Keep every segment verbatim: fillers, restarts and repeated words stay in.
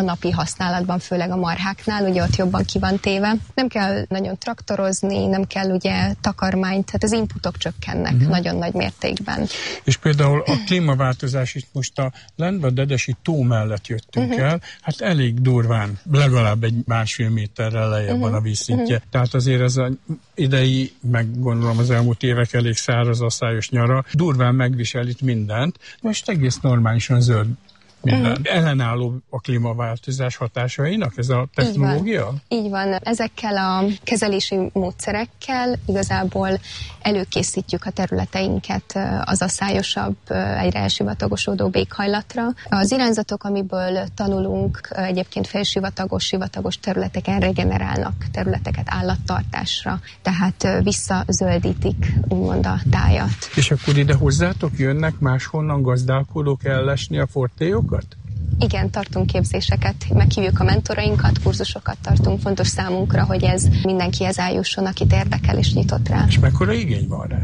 a napi használatban, főleg a marháknál, ugye ott jobban ki van téve. Nem kell nagyon traktorozni, nem kell ugye takarmányt, tehát az inputok csökkennek uh-huh. nagyon nagy mértékben. És például a klímaváltozás itt most a Lendva-Dedesi tó mellett jöttünk uh-huh. el, hát elég durván, legalább egy másfél méterrel lejjebb uh-huh. van a vízszintje. Uh-huh. Tehát azért ez az idei, meg gondolom az elmúlt évek elég száraz, asszályos nyara, durván megvisel itt mindent. Most egész normálisan zöld minden. Uh-huh. Ellenálló a klímaváltozás hatásainak ez a technológia? Így van. Így van. Ezekkel a kezelési módszerekkel igazából előkészítjük a területeinket az asszályosabb, egyre elsivatagosodó éghajlatra. Az irányzatok, amiből tanulunk, egyébként félsivatagos, sivatagos területeken regenerálnak területeket állattartásra, tehát visszazöldítik úgymond a tájat. És akkor ide hozzátok jönnek máshonnan gazdálkodók ellesni a fortélyok? Igen, tartunk képzéseket, meghívjuk a mentorainkat, kurzusokat tartunk, fontos számunkra, hogy ez mindenkihez eljusson, akit érdekel és nyitott rá. És mekkora igény van rá?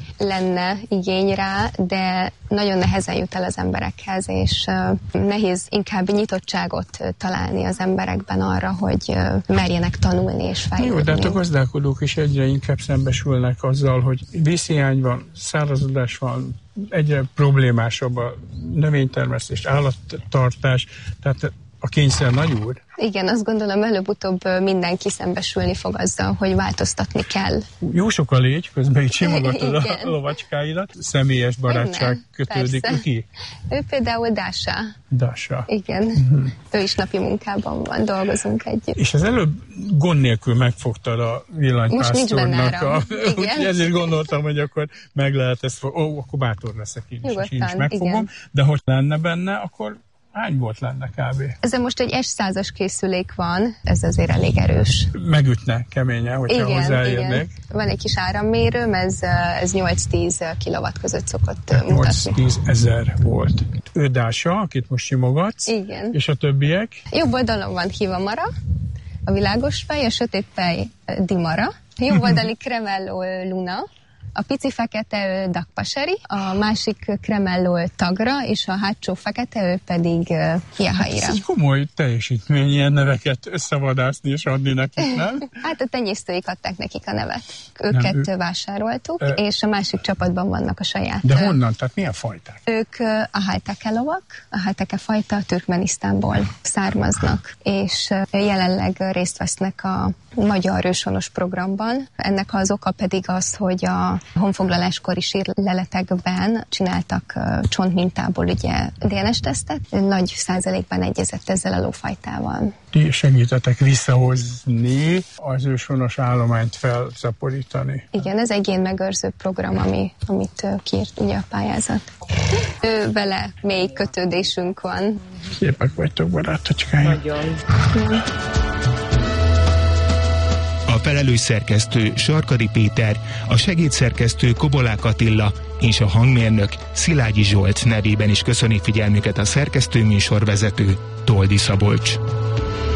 Lenne igény rá, de nagyon nehezen jut el az emberekhez, és uh, nehéz inkább nyitottságot találni az emberekben arra, hogy uh, merjenek tanulni és fejlődni. Jó, de hát a gazdálkodók is egyre inkább szembesülnek azzal, hogy vízhiány van, szárazodás van, egyre problémásabb a növénytermesztés, állattartás, tehát a kényszer nagy úr. Igen, azt gondolom, előbb-utóbb mindenki szembesülni fog azzal, hogy változtatni kell. Jó sok a légy, közben így simogatod a lovacskáidat. Személyes barátság Önne, kötődik persze. Ki? Ő például Dása. Dása. Igen. Uh-huh. Ő is napi munkában van, dolgozunk együtt. És az előbb gond nélkül megfogtad a villanypásztornak. A... Úgyhogy ezért gondoltam, hogy akkor meg lehet ezt fog... Ó, akkor bátor leszek én is, és én is megfogom. Igen. De hogy lenne benne, akkor hány volt lenne kb? Ezen most egy S százas készülék van, ez azért elég erős. Megütne keményen, hogyha igen, hozzáérnek. Igen. Van egy kis árammérőm, ez, ez nyolc-tíz kilowatt között szokott mutatni. nyolc-tíz ezer volt. Ő Dása, akit most simogatsz. Igen. És a többiek? Jobb oldalon van Hivamara, a világos fej, a sötét fej Dimara, jobb oldali Cremello Luna, a pici fekete ő Dakpaseri, a másik Cremello Tagra, és a hátsó fekete ő pedig Hiahaira. Ez egy komoly teljesítmény ilyen neveket összevadászni és adni nekik, nem? Hát a tenyésztőik adták nekik a nevet. Őket nem, ő... vásároltuk, e... és a másik csapatban vannak a saját. De honnan? Tehát milyen fajták? Ők a Halteke lovak, a Halteke fajta Türkmenisztánból származnak, és jelenleg részt vesznek a magyar őshonos programban. Ennek az oka pedig az, hogy a honfoglaláskori sírleletekben csináltak uh, csontmintából ugye dé en es-tesztet, nagy százalékban egyezett ezzel a lófajtával. Ti segítetek visszahozni az őshonos állományt felszaporítani. Igen, ez egy génmegőrző program, ami, amit uh, kiírt ugye a pályázat. Ő vele mély kötődésünk van. Szépek vagytok, barátocskányok. Nagyon. Ja. A felelős szerkesztő Sarkadi Péter, a segédszerkesztő Kobolák Attila és a hangmérnök Szilágyi Zsolt nevében is köszöni figyelmüket a szerkesztő műsorvezető Toldi Szabolcs.